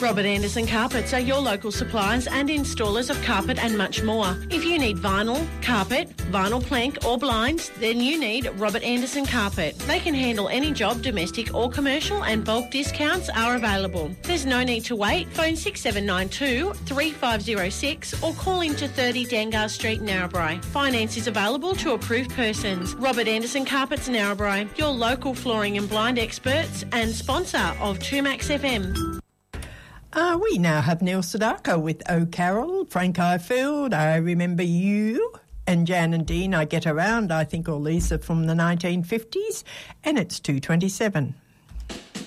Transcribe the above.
Robert Anderson Carpets are your local suppliers and installers of carpet and much more. If you need vinyl, carpet, vinyl plank or blinds, then you need Robert Anderson Carpet. They can handle any job, domestic or commercial, and bulk discounts are available. There's no need to wait. Phone 6792 3506 or call into 30 Dangar Street, Narrabri. Finance is available to approved persons. Robert Anderson Carpets, Narrabri, your local flooring and blind experts and sponsor of 2Max FM. We now have Neil Sedaka with Oh Carol, Frank Ifield, I Remember You, and Jan and Dean, I Get Around, I think all these are from the 1950s, and it's 2:27.